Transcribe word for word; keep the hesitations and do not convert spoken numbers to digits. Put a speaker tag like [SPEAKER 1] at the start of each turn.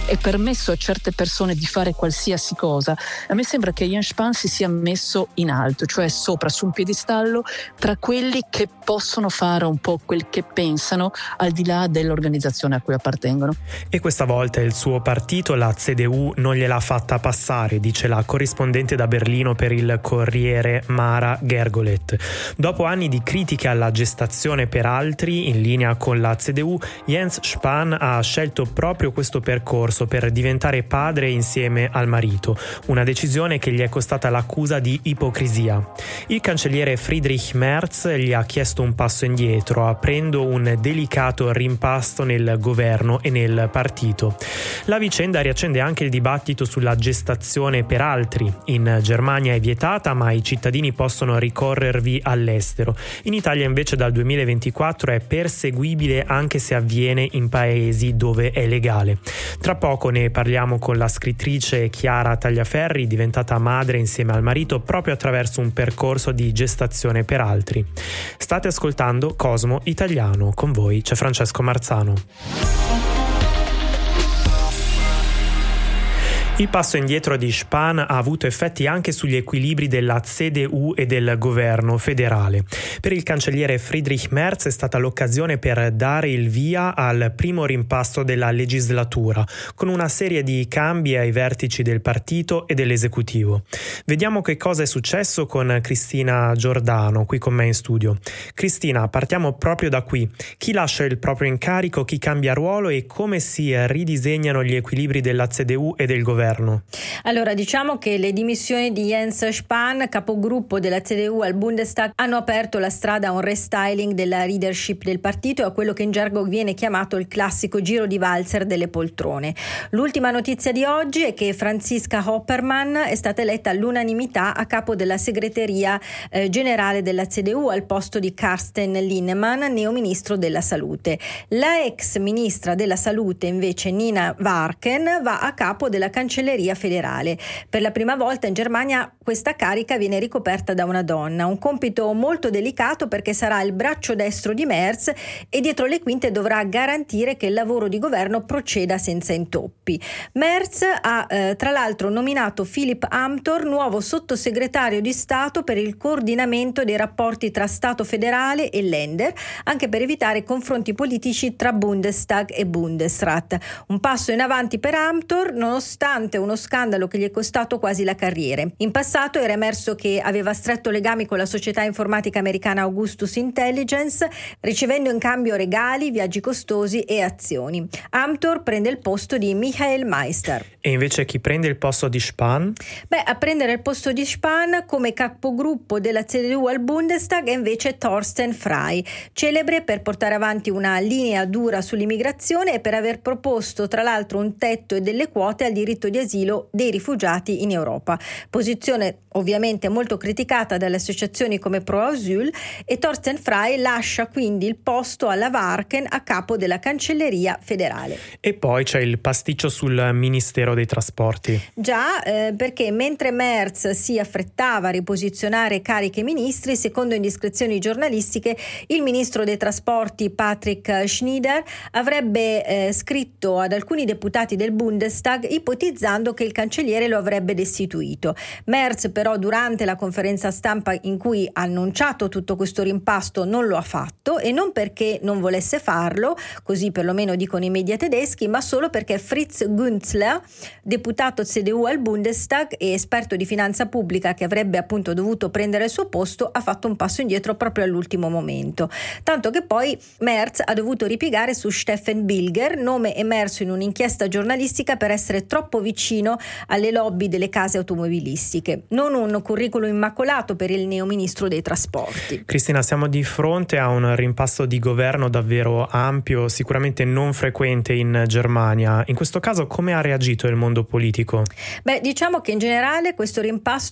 [SPEAKER 1] è permesso a certe persone di fare qualsiasi cosa, a me sembra che Jens Spahn si sia messo in alto, cioè sopra, su un piedistallo, tra quelli che possono fare un po' quel che pensano al di là dell'organizzazione a cui appartengono.
[SPEAKER 2] E questa volta il suo partito, la C D U, non gliel'ha fatta passare, dice la corrispondente da Berlino per il Corriere Mara Gergolet. Dopo anni di critiche alla gestazione per altri, in linea con la C D U, Jens Spahn ha scelto proprio questo percorso per diventare padre insieme al marito, una decisione che gli è costata l'accusa di ipocrisia. Il cancelliere Friedrich Merz gli ha chiesto un passo indietro, aprendo un delicato rimpasto nel governo e nel partito. La vicenda riaccende anche il dibattito sulla gestazione per altri. In Germania è vietata, ma i cittadini possono ricorrervi all'estero. In Italia invece dal duemilaventiquattro è perseguibile anche se avviene in paesi dove è legale. Tra poco ne parliamo con la scrittrice Chiara Tagliaferri, diventata madre insieme al marito proprio attraverso un percorso di gestazione per altri. State ascoltando Cosmo Italiano, con voi c'è Francesco Marzano. Il passo indietro di Spahn ha avuto effetti anche sugli equilibri della C D U e del governo federale. Per il cancelliere Friedrich Merz è stata l'occasione per dare il via al primo rimpasto della legislatura, con una serie di cambi ai vertici del partito e dell'esecutivo. Vediamo che cosa è successo con Cristina Giordano, qui con me in studio. Cristina, partiamo proprio da qui. Chi lascia il proprio incarico, chi cambia ruolo e come si ridisegnano gli equilibri della C D U e del governo?
[SPEAKER 3] Allora, diciamo che le dimissioni di Jens Spahn, capogruppo della C D U al Bundestag, hanno aperto la strada a un restyling della leadership del partito e a quello che in gergo viene chiamato il classico giro di valzer delle poltrone. L'ultima notizia di oggi è che Franziska Hoppermann è stata eletta all'unanimità a capo della segreteria eh, generale della C D U al posto di Carsten Linnemann, neo ministro della salute. La ex ministra della salute invece, Nina Warken, va a capo della cancelleria federale. Per la prima volta in Germania questa carica viene ricoperta da una donna, un compito molto delicato perché sarà il braccio destro di Merz e dietro le quinte dovrà garantire che il lavoro di governo proceda senza intoppi. Merz ha eh, tra l'altro nominato Philipp Amthor nuovo sottosegretario di Stato per il coordinamento dei rapporti tra Stato federale e Länder, anche per evitare confronti politici tra Bundestag e Bundesrat. Un passo in avanti per Amthor, nonostante uno scandalo che gli è costato quasi la carriera. In passato era emerso che aveva stretto legami con la società informatica americana Augustus Intelligence, ricevendo in cambio regali, viaggi costosi e azioni. Amthor prende il posto di Michael Meister.
[SPEAKER 2] E invece chi prende il posto di Spahn?
[SPEAKER 3] Beh, a prendere il posto di Spahn come capogruppo della C D U al Bundestag è invece Thorsten Frey, celebre per portare avanti una linea dura sull'immigrazione e per aver proposto tra l'altro un tetto e delle quote al diritto di asilo dei rifugiati in Europa. Posizione ovviamente molto criticata dalle associazioni come Pro Asyl, e Thorsten Frey lascia quindi il posto alla Warken a capo della cancelleria federale.
[SPEAKER 2] E poi c'è il pasticcio sul Ministero dei Trasporti.
[SPEAKER 3] Già, eh, perché mentre Merz si affrettava a riposizionare cariche ministri, secondo indiscrezioni giornalistiche, il ministro dei Trasporti Patrick Schneider avrebbe eh, scritto ad alcuni deputati del Bundestag ipotizzando che il cancelliere lo avrebbe destituito. Merz però durante la conferenza stampa in cui ha annunciato tutto questo rimpasto non lo ha fatto, e non perché non volesse farlo, così perlomeno dicono i media tedeschi, ma solo perché Fritz Günzler, deputato C D U al Bundestag e esperto di finanza pubblica che avrebbe appunto dovuto prendere il suo posto, ha fatto un passo indietro proprio all'ultimo momento. Tanto che poi Merz ha dovuto ripiegare su Steffen Bilger, nome emerso in un'inchiesta giornalistica per essere troppo vicino alle lobby delle case automobilistiche. Non un curriculum immacolato per il neo ministro dei trasporti.
[SPEAKER 2] Cristina, siamo di fronte a un rimpasto di governo davvero ampio, sicuramente non frequente in Germania. In questo caso come ha reagito il mondo politico?
[SPEAKER 3] Beh, diciamo che in generale questo rimpasto